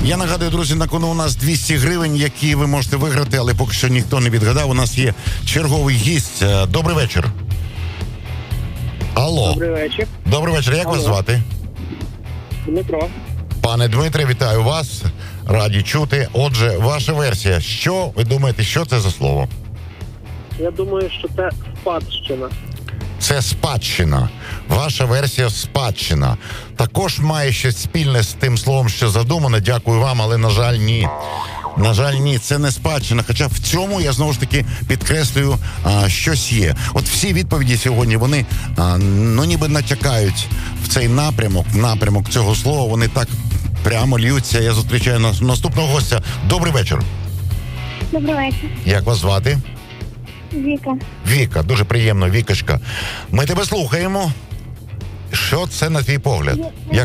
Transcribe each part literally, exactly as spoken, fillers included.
Я нагадую, друзі, на кону у нас двісті гривень, які ви можете виграти, але поки що ніхто не відгадав. У нас є черговий гість. Добрий вечір. Алло. Добрий вечір. Добрий вечір. Як Алло. вас звати? Дмитро. Пане Дмитре, вітаю вас. Раді чути. Отже, ваша версія. Що ви думаєте, що це за слово? Я думаю, що це спадщина. Це спадщина. Ваша версія спадщина. Також має щось спільне з тим словом, що задумано. Дякую вам, але, на жаль, ні. На жаль, ні, це не спадщина. Хоча в цьому, я знову ж таки підкреслюю, а, щось є. От всі відповіді сьогодні, вони, а, ну, ніби натякають в цей напрямок, в напрямок цього слова. Вони так прямо льються. Я зустрічаю нас, наступного гостя. Добрий вечір. Добрий вечір. Як вас звати? Віка. Віка, дуже приємно, Вікочка. Ми тебе слухаємо. Що це на твій погляд? Як?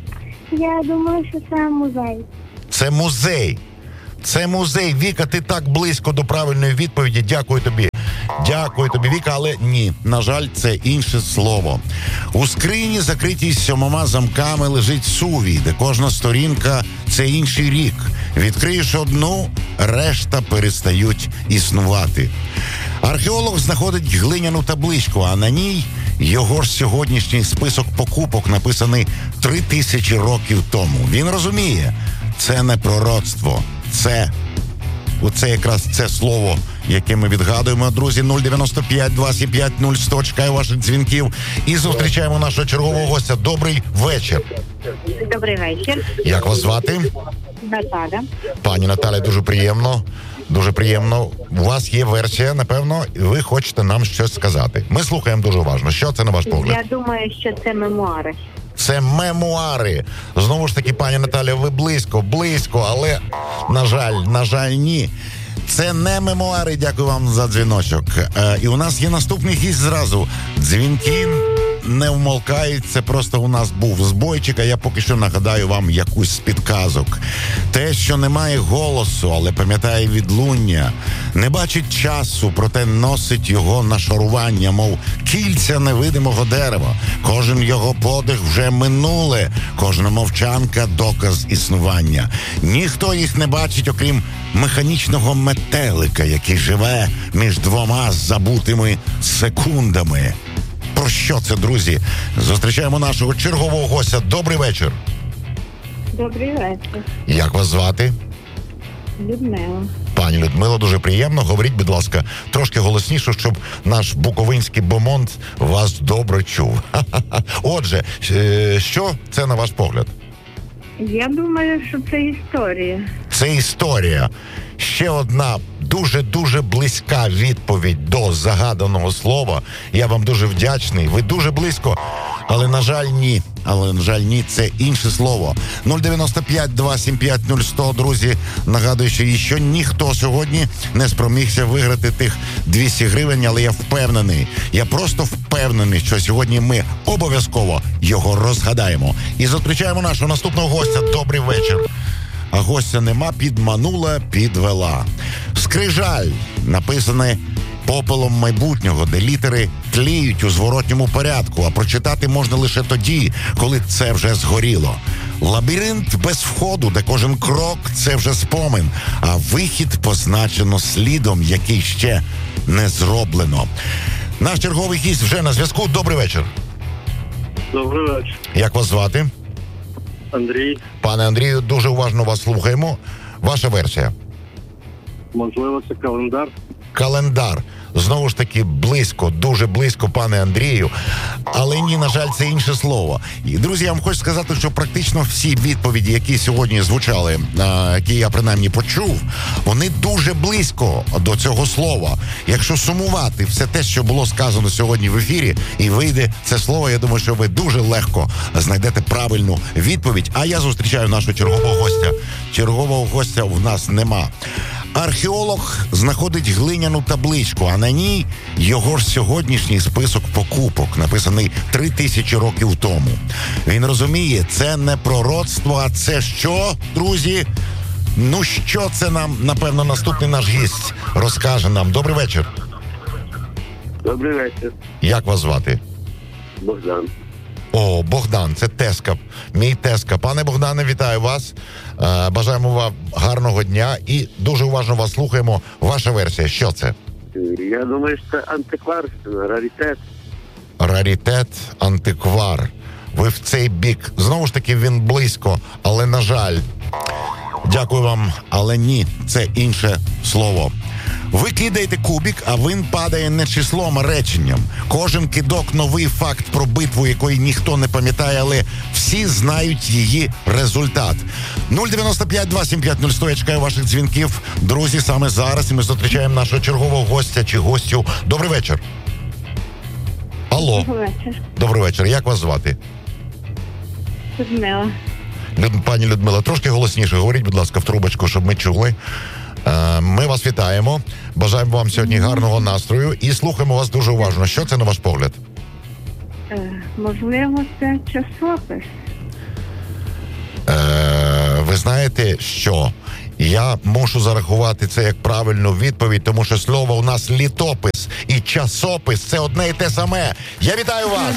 Я думаю, що це музей. Це музей. Це музей. Віка, ти так близько до правильної відповіді. Дякую тобі. Дякую тобі, Віка, але ні, на жаль, це інше слово. У скрині, закритій сьомома замками, лежить сувій, де кожна сторінка – це інший рік. Відкриєш одну, решта перестають існувати. Археолог знаходить глиняну табличку, а на ній його ж сьогоднішній список покупок, написаний три тисячі років тому. Він розуміє, це не пророцтво, це... Оце якраз це слово, яке ми відгадуємо. Друзі, нуль дев'яносто п'ять два сім п'ять нуль сто. Чекаю ваших дзвінків. І зустрічаємо нашого чергового гостя. Добрий вечір. Добрий вечір. Як вас звати? Наталя. Пані Наталя, дуже приємно. Дуже приємно. У вас є версія, напевно, і ви хочете нам щось сказати. Ми слухаємо дуже уважно. Що це на ваш погляд? Я думаю, що це мемуари. Це мемуари. Знову ж таки, пані Наталя, ви близько, близько, але, на жаль, на жаль, ні. Це не мемуари, дякую вам за дзвіночок. Е, і у нас є наступний гість зразу. Дзвінки не вмолкають, це просто у нас був збойчик, а я поки що нагадаю вам якусь з підказок. Те, що немає голосу, але пам'ятає відлуння, не бачить часу, проте носить його нашарування, мов кільця невидимого дерева. Кожен його подих вже минуле, кожна мовчанка – доказ існування. Ніхто їх не бачить, окрім механічного метелика, який живе між двома забутими секундами. Про що це, друзі? Зустрічаємо нашого чергового гостя. Добрий вечір. Добрий вечір. Як вас звати? Людмила. Пані Людмило, дуже приємно. Говоріть, будь ласка, трошки голосніше, щоб наш буковинський бомонд вас добре чув. Отже, що це на ваш погляд? Я думаю, що це історія. Це історія. Ще одна дуже-дуже близька відповідь до загаданого слова. Я вам дуже вдячний. Ви дуже близько, але, на жаль, ні. Але, на жаль, ні, це інше слово. нуль дев'яносто п'ять два сім п'ять нуль сто, друзі. Нагадую, що ще ніхто сьогодні не спромігся виграти тих двісті гривень, але я впевнений, я просто впевнений, що сьогодні ми обов'язково його розгадаємо. І зустрічаємо нашого наступного гостя. Добрий вечір. А гостя нема, підманула, підвела. Скрижаль, написане попелом майбутнього, де літери тліють у зворотньому порядку, а прочитати можна лише тоді, коли це вже згоріло. Лабіринт без входу, де кожен крок – це вже спомин, а вихід позначено слідом, який ще не зроблено. Наш черговий гість вже на зв'язку. Добрий вечір. Добрий вечір. Як вас звати? Андрій. Пане Андрію, дуже уважно вас слухаємо. Ваша версія? Можливо, це календар. Календар. Знову ж таки, близько, дуже близько, пане Андрію. Але ні, на жаль, це інше слово. І, друзі, я вам хочу сказати, що практично всі відповіді, які сьогодні звучали, які я принаймні почув, вони дуже близько до цього слова. Якщо сумувати все те, що було сказано сьогодні в ефірі, і вийде це слово, я думаю, що ви дуже легко знайдете правильну відповідь. А я зустрічаю нашого чергового гостя. Чергового гостя в нас нема. Археолог знаходить глиняну табличку, а на ній його ж сьогоднішній список покупок, написаний три тисячі років тому. Він розуміє, це не пророцтво, а це що, друзі? Ну що це нам, напевно, наступний наш гість розкаже нам. Добрий вечір. Добрий вечір. Як вас звати? Богдан. О, Богдан, це тезка. Мій тезка. Пане Богдане, вітаю вас. Е, бажаємо вам гарного дня і дуже уважно вас слухаємо. Ваша версія, що це? Я думаю, що це антиквар, раритет. Раритет, антиквар. Ви в цей бік. Знову ж таки, він близько, але, на жаль, дякую вам, але ні, це інше слово. Ви кидаєте кубик, а він падає не числом, а реченням. Кожен кидок – новий факт про битву, якої ніхто не пам'ятає, але всі знають її результат. нуль дев'яносто п'ять два сім п'ять нуль сто. Я чекаю ваших дзвінків. Друзі, саме зараз ми зустрічаємо нашого чергового гостя чи гостю. Добрий вечір. Алло. Добрий вечір. Добрий вечір. Як вас звати? Людмила. Люд... Пані Людмила, трошки голосніше говоріть, будь ласка, в трубочку, щоб ми чули. Е, Ми вас вітаємо. Бажаємо вам сьогодні гарного настрою і слухаємо вас дуже уважно. Що це, на ваш погляд? Е, можливо, це часопис. Е, ви знаєте, що я мушу зарахувати це як правильну відповідь, тому що слово у нас літопис і часопис – це одне і те саме. Я вітаю вас!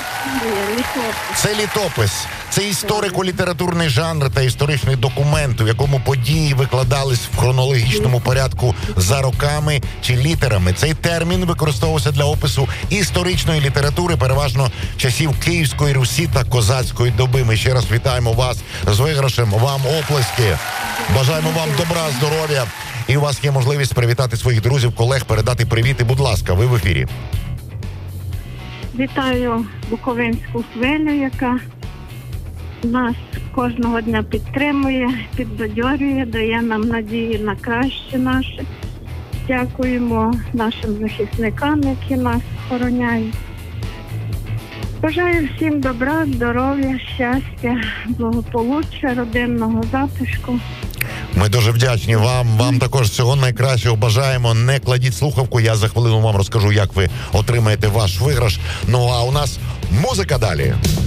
Це літопис. Це історико-літературний жанр та історичний документ, у якому події викладались в хронологічному порядку за роками чи літерами. Цей термін використовувався для опису історичної літератури, переважно часів Київської Русі та Козацької доби. Ми ще раз вітаємо вас з виграшем. Вам оплески. Бажаємо вам добра, здоров'я. І у вас є можливість привітати своїх друзів, колег, передати привіт. І, будь ласка, ви в ефірі. Вітаю Буковинську хвилю, яка нас кожного дня підтримує, підбадьорює, дає нам надії на краще наше. Дякуємо нашим захисникам, які нас охороняють. Бажаю всім добра, здоров'я, щастя, благополуччя, родинного затишку. Ми дуже вдячні вам. Вам також всього найкращого бажаємо. Не кладіть слухавку, я за хвилину вам розкажу, як ви отримаєте ваш виграш. Ну а у нас музика далі.